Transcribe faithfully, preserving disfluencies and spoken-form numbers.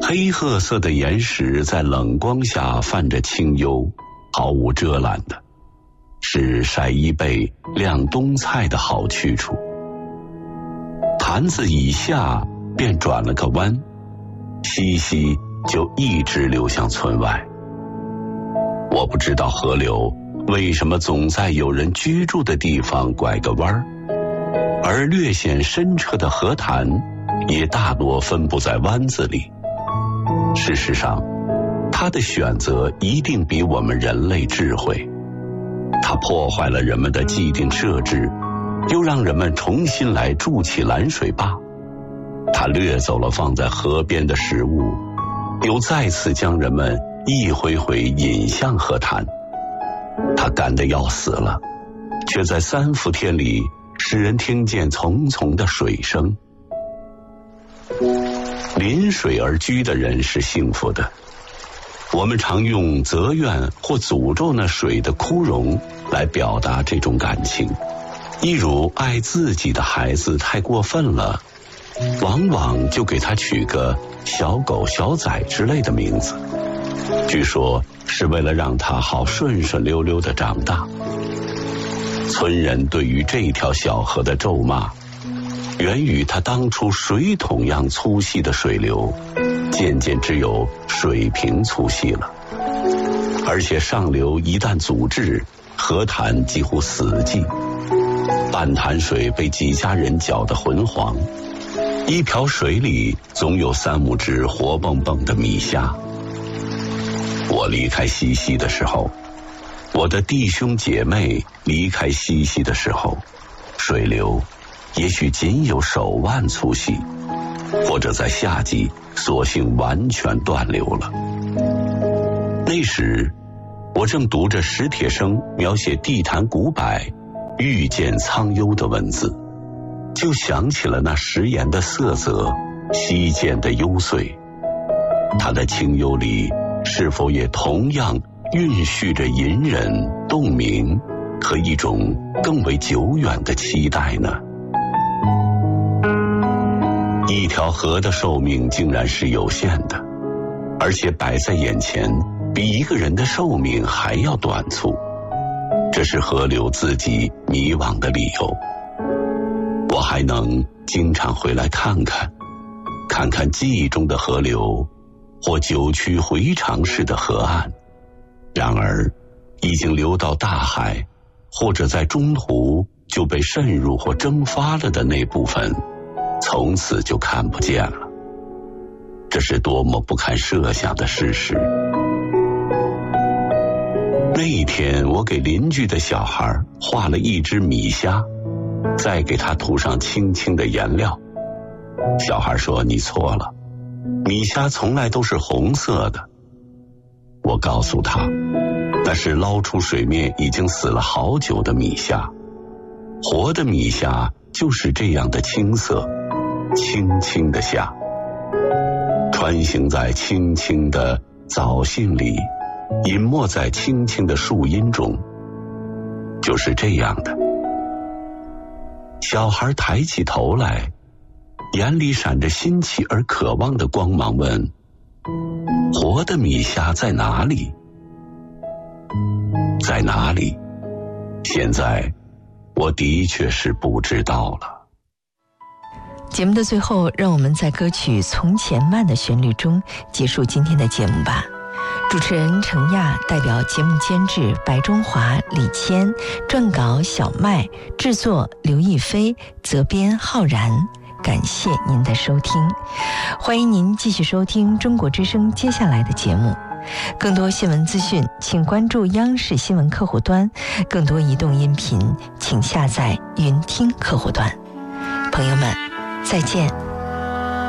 黑褐色的岩石在冷光下泛着清幽，毫无遮拦的，是晒衣被、晾冬菜的好去处。潭子以下便转了个弯，西西就一直流向村外。我不知道河流为什么总在有人居住的地方拐个弯儿，而略显深澈的河潭也大多分布在湾子里。事实上，它的选择一定比我们人类智慧。它破坏了人们的既定设置，又让人们重新来筑起拦水坝。它掠走了放在河边的食物，又再次将人们一回回引向河滩。它干得要死了，却在三伏天里使人听见淙淙的水声。临水而居的人是幸福的。我们常用责怨或诅咒那水的枯荣来表达这种感情，一如爱自己的孩子太过分了，往往就给他取个小狗小崽之类的名字，据说是为了让他好顺顺溜溜地长大。村人对于这条小河的咒骂，源于它当初水桶样粗细的水流，渐渐只有水平粗细了。而且上流一旦阻滞，河潭几乎死寂，半潭水被几家人搅得浑黄，一瓢水里总有三五只活蹦蹦的米虾。我离开西溪的时候，我的弟兄姐妹离开西溪的时候，水流也许仅有手腕粗细，或者在夏季索性完全断流了。那时我正读着史铁生描写地坛古柏遇见苍幽的文字，就想起了那食盐的色泽，溪涧的幽邃。它的清幽里是否也同样蕴蓄着隐忍、洞明和一种更为久远的期待呢？一条河的寿命竟然是有限的，而且摆在眼前比一个人的寿命还要短促，这是河流自己迷惘的理由。我还能经常回来看看，看看记忆中的河流，或九曲回肠式的河岸，然而已经流到大海，或者在中途就被渗入或蒸发了的那部分，从此就看不见了。这是多么不堪设想的事实。那一天，我给邻居的小孩画了一只米虾，再给他涂上轻轻的颜料。小孩说：“你错了，米虾从来都是红色的。”我告诉他，那是捞出水面已经死了好久的米虾，活的米虾就是这样的青色，青青的虾，穿行在青青的藻荇里，隐没在青青的树荫中，就是这样的。小孩抬起头来，眼里闪着新奇而渴望的光芒，问：“活的米虾在哪里？在哪里？”现在我的确是不知道了。 节目的最后，让我们在歌曲《从前慢》的旋律中结束今天的节目吧。主持人程亚，代表节目监制白中华、李谦，撰稿小麦，制作刘亦菲，责编浩然。感谢您的收听，欢迎您继续收听中国之声接下来的节目。更多新闻资讯请关注央视新闻客户端，更多移动音频请下载云听客户端。朋友们，再见。